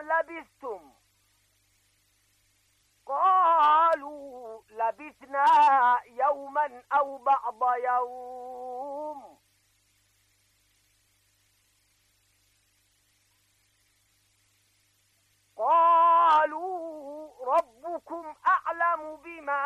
لبثتم قالوا لبثنا يوما أو بعض يوم قالوا ربكم أعلم بما